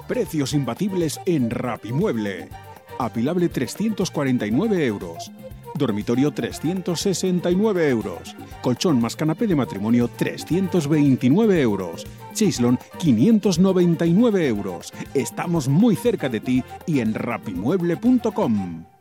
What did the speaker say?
Precios imbatibles en Rapimueble. Apilable 349 euros. Dormitorio 369 euros. Colchón más canapé de matrimonio 329 euros. Chaislon 599 euros. Estamos muy cerca de ti y en rapimueble.com.